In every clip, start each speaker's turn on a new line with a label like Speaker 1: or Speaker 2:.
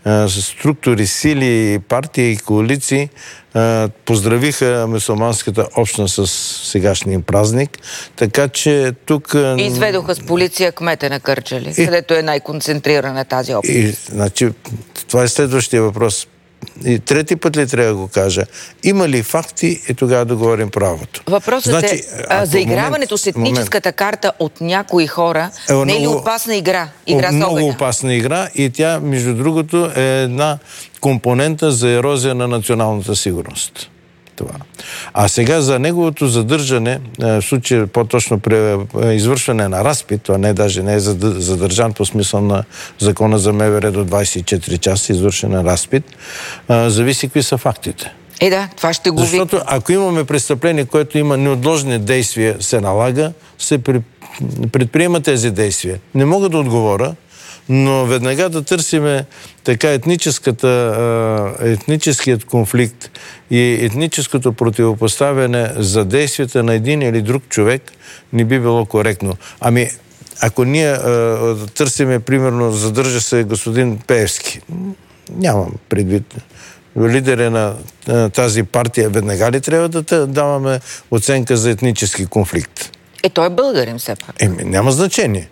Speaker 1: структури, сили, партии и коалиции поздравиха мюсюлманската общност с сегашния празник. Така че тук...
Speaker 2: И изведоха с полиция кмета на Кърджали, където е най-концентрирана тази общност.
Speaker 1: Значи, това е следващия въпрос. И трети път ли трябва да го кажа? Има ли факти и тогава да говорим правото?
Speaker 2: Въпросът е, заиграването с етническата карта от някои хора не е ли опасна игра? Игра с
Speaker 1: много
Speaker 2: огъня.
Speaker 1: опасна игра и тя, между другото, е една компонента за ерозия на националната сигурност. Това. А сега за неговото задържане, в случая по-точно при извършване на разпит, това даже не е задържан по смисъл на закона за МВР до 24 часа, извършен на разпит, зависи какви са фактите.
Speaker 2: Да, това ще го
Speaker 1: Защото ако имаме престъпление, което има неотложни действия, се налага, се предприема тези действия. Не мога да отговоря, но веднага да търсиме така етническият конфликт и етническото противопоставяне за действията на един или друг човек не би било коректно. Ако ние търсиме, примерно, задържа се господин Пеевски, нямам предвид лидера на тази партия, веднага ли трябва да даваме оценка за етнически конфликт?
Speaker 2: Той е българин все пак.
Speaker 1: Няма значение.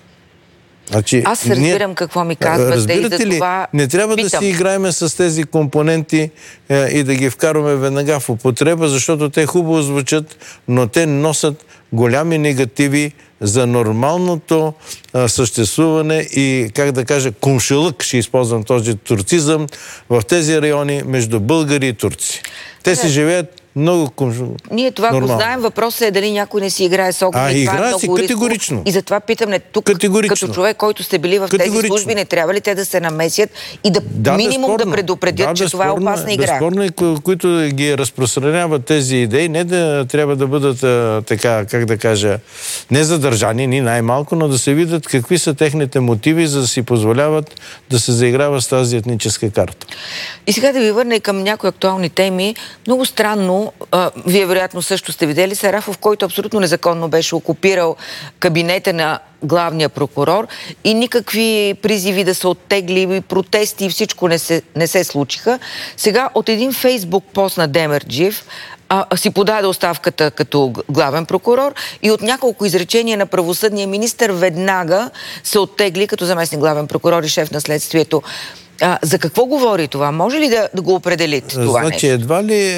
Speaker 1: Значи,
Speaker 2: аз разбирам какво ми казвате и за това
Speaker 1: не трябва да си играеме с тези компоненти и да ги вкарваме веднага в употреба, защото те хубаво звучат, но те носят голями негативи за нормалното съществуване и, как да кажа, кумшилък, ще използвам този турцизъм, в тези райони между българи и турци. Те си живеят много
Speaker 2: Ние това
Speaker 1: нормално.
Speaker 2: Го знаем. Въпросът е дали някой не си играе с огъня.
Speaker 1: Играе си категорично.
Speaker 2: И затова питаме тук, като човек, който сте били в тези служби, не трябва ли те да се намесят и минимум да предупредят, че това е опасна игра?
Speaker 1: Безспорно и които ги разпространяват тези идеи, не да трябва да бъдат така, как да кажа, не задържани, ни най-малко, но да се видят какви са техните мотиви, за да си позволяват да се заиграва с тази етническа карта.
Speaker 2: И сега да ви върна и към някои актуални теми. Много странно, вие вероятно също сте видели Сарафов, който абсолютно незаконно беше окупирал кабинета на главния прокурор и никакви призиви да се оттегли, протести и всичко не се случиха. Сега от един фейсбук пост на Демерджиев си подаде оставката като главен прокурор и от няколко изречения на правосъдния министър веднага се оттегли като заместник главен прокурор и шеф на следствието. За какво говори това? Може ли да го определите това нещо?
Speaker 1: Значи, едва ли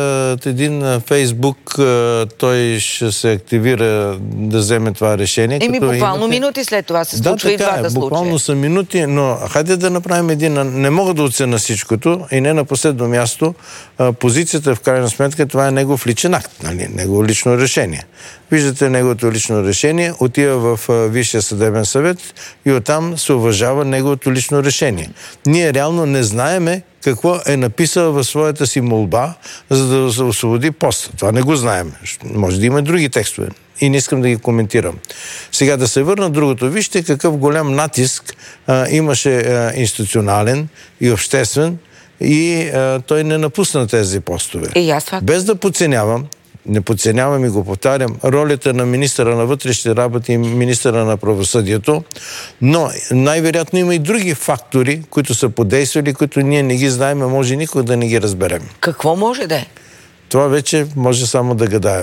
Speaker 1: един Фейсбук той ще се активира да вземе това решение?
Speaker 2: Буквално минути след това се случва и двата случая.
Speaker 1: Буквално са минути, но хайде да направим не мога да оценя всичкото и не на последно място позицията в крайна сметка, това е негов личен акт, нали? Негово лично решение. Виждате неговото лично решение, отива в Висшия съдебен съвет и оттам се уважава неговото лично решение. Ние реално не знаеме какво е написал в своята си молба, за да се освободи поста. Това не го знаем. Може да има други текстове. И не искам да ги коментирам. Сега да се върна другото. Вижте какъв голям натиск имаше институционален и обществен и той не напусна тези постове. Без да подценявам, не подценявам и го повтарям, ролята на министъра на вътрешните работи и министъра на правосъдието, но най-вероятно има и други фактори, които са подействали, които ние не ги знаем, а може никога да не ги разберем.
Speaker 2: Какво може да е?
Speaker 1: Това вече може само да гадаем.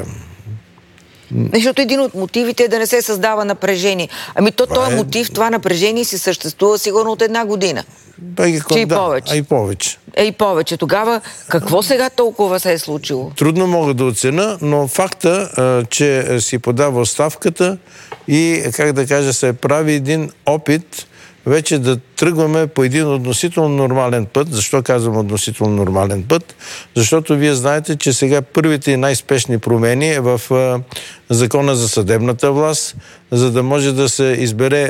Speaker 2: Защото един от мотивите е да не се създава напрежение. Този мотив, това напрежение си съществува сигурно от една година.
Speaker 1: И повече.
Speaker 2: И повече. Тогава какво сега толкова се е случило?
Speaker 1: Трудно мога да оценя, но факта, че си подава оставката и, как да кажа, се прави един опит вече да тръгваме по един относително нормален път. Защо казвам относително нормален път? Защото вие знаете, че сега първите и най-спешни промени е в Закона за съдебната власт, за да може да се избере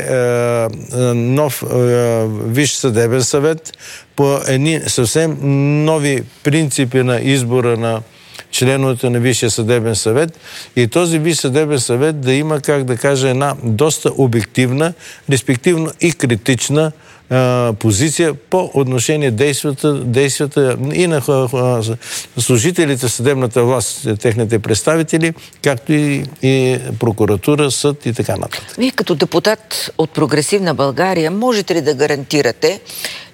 Speaker 1: нов Висш съдебен съвет по едни съвсем нови принципи на избора на членовете на Висшия съдебен съвет и този Висш съдебен съвет да има, как да кажа, една доста обективна, респективно и критична позиция по отношение действията и на служителите в съдебната власт, техните представители, както и прокуратура, съд и така нататък.
Speaker 2: Вие като депутат от Прогресивна България можете ли да гарантирате,